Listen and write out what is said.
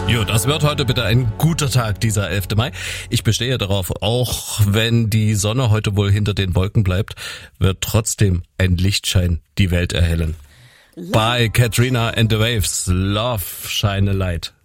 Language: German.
Jo, das wird heute bitte ein guter Tag, dieser 11. Mai. Ich bestehe darauf, auch wenn die Sonne heute wohl hinter den Wolken bleibt, wird trotzdem ein Lichtschein die Welt erhellen. Bei Katrina and the Waves, Love, Shine a Light.